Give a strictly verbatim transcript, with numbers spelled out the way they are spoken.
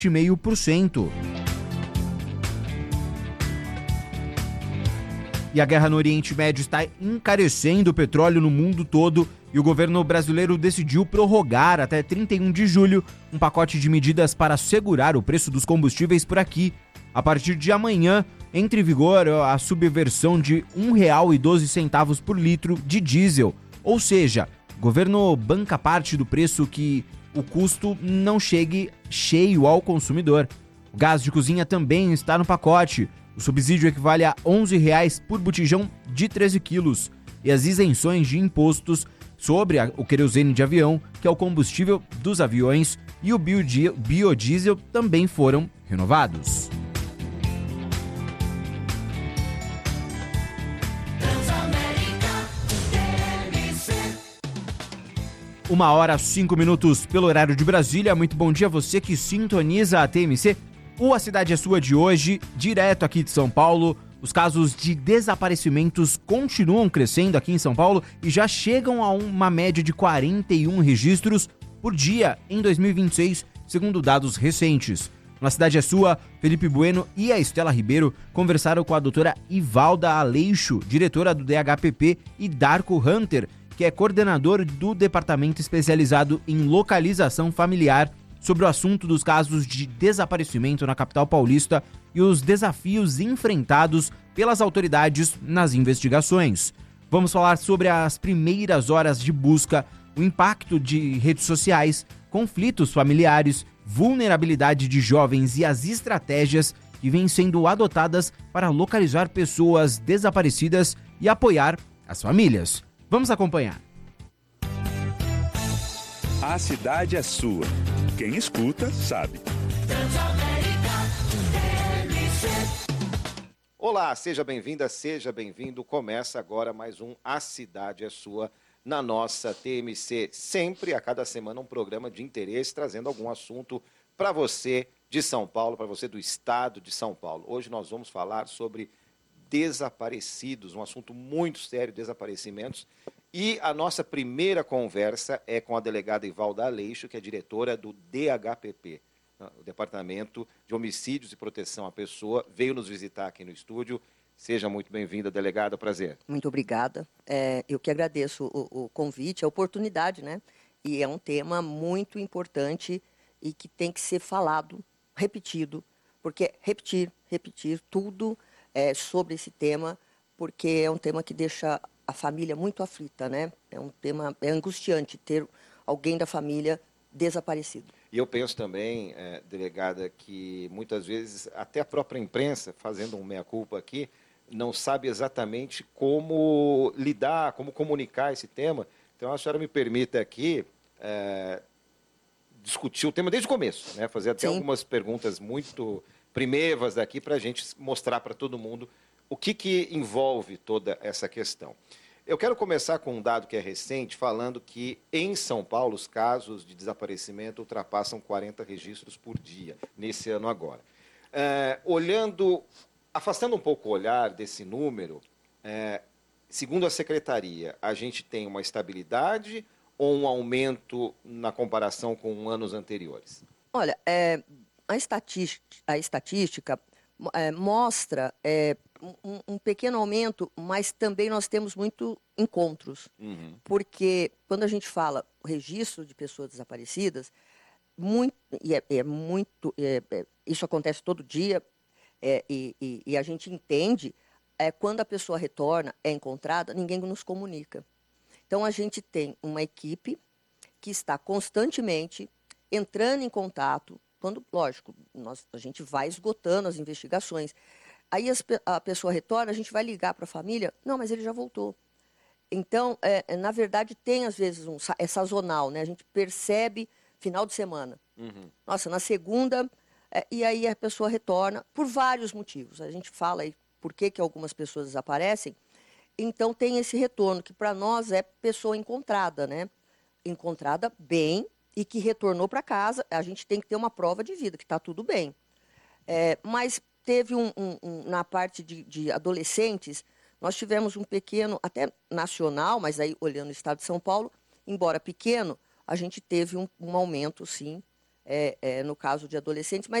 vinte vírgula cinco por cento. E a guerra no Oriente Médio está encarecendo o petróleo no mundo todo e o governo brasileiro decidiu prorrogar até trinta e um de julho um pacote de medidas para segurar o preço dos combustíveis por aqui. A partir de amanhã, entra em vigor a subversão de um real e doze centavos por litro de diesel. Ou seja, o governo banca parte do preço que o custo não chegue cheio ao consumidor. O gás de cozinha também está no pacote. O subsídio equivale a onze reais por botijão de treze quilos. E as isenções de impostos sobre a, o querosene de avião, que é o combustível dos aviões, e o biodi- biodiesel também foram renovados. Uma hora, cinco minutos pelo horário de Brasília. Muito bom dia a você que sintoniza a T M C. O A Cidade é Sua de hoje, direto aqui de São Paulo. Os casos de desaparecimentos continuam crescendo aqui em São Paulo e já chegam a uma média de quarenta e um registros por dia em dois mil e vinte e seis, segundo dados recentes. No A Cidade é Sua, Felipe Bueno e a Estela Ribeiro conversaram com a doutora Ivalda Aleixo, diretora do D H P P, e Darko Hunter, que é coordenador do Departamento Especializado em Localização Familiar, sobre o assunto dos casos de desaparecimento na capital paulista e os desafios enfrentados pelas autoridades nas investigações. Vamos falar sobre as primeiras horas de busca, o impacto de redes sociais, conflitos familiares, vulnerabilidade de jovens e as estratégias que vêm sendo adotadas para localizar pessoas desaparecidas e apoiar as famílias. Vamos acompanhar. A cidade é sua. Quem escuta, sabe. Olá, seja bem-vinda, seja bem-vindo. Começa agora mais um A Cidade é Sua na nossa T M C. Sempre, a cada semana, um programa de interesse, trazendo algum assunto para você de São Paulo, para você do estado de São Paulo. Hoje nós vamos falar sobre desaparecidos, um assunto muito sério, desaparecimentos. E a nossa primeira conversa é com a delegada Ivalda Aleixo, que é diretora do D H P P, o Departamento de Homicídios e Proteção à Pessoa. Veio nos visitar aqui no estúdio. Seja muito bem-vinda, delegada, prazer. Muito obrigada. É, eu que agradeço o, o convite, a oportunidade, né? E é um tema muito importante e que tem que ser falado, repetido, porque repetir, repetir tudo é, sobre esse tema, porque é um tema que deixa a família muito aflita, né? É um tema, é angustiante ter alguém da família desaparecido. E eu penso também, é, delegada, que muitas vezes até a própria imprensa, fazendo um meia-culpa aqui, não sabe exatamente como lidar, como comunicar esse tema. Então, a senhora me permita aqui é, discutir o tema desde o começo, né? Fazer até Sim. algumas perguntas muito primeiras daqui para a gente mostrar para todo mundo o que, que envolve toda essa questão. Eu quero começar com um dado que é recente, falando que em São Paulo os casos de desaparecimento ultrapassam quarenta registros por dia, nesse ano agora. É, olhando, afastando um pouco o olhar desse número, é, segundo a Secretaria, a gente tem uma estabilidade ou um aumento na comparação com anos anteriores? Olha, é, a estatística, a estatística é, mostra é, um, um pequeno aumento, mas também nós temos muito encontros. Uhum. Porque quando a gente fala registro de pessoas desaparecidas, muito, e é, é muito, é, é, isso acontece todo dia, é, e, e, e a gente entende, é, quando a pessoa retorna, é encontrada, ninguém nos comunica. Então, a gente tem uma equipe que está constantemente entrando em contato, quando, lógico, nós, a gente vai esgotando as investigações. Aí as, a pessoa retorna, a gente vai ligar para a família, não, mas ele já voltou. Então, é, na verdade, tem às vezes, um, é sazonal, né? A gente percebe final de semana. Uhum. Nossa, na segunda, é, e aí a pessoa retorna por vários motivos. A gente fala aí por que, que algumas pessoas desaparecem. Então, tem esse retorno, que para nós é pessoa encontrada, né? Encontrada bem e que retornou para casa. A gente tem que ter uma prova de vida, que está tudo bem. É, mas teve um, um, um na parte de, de adolescentes, nós tivemos um pequeno, até nacional, mas aí olhando o estado de São Paulo, embora pequeno, a gente teve um, um aumento, sim, é, é, no caso de adolescentes, mas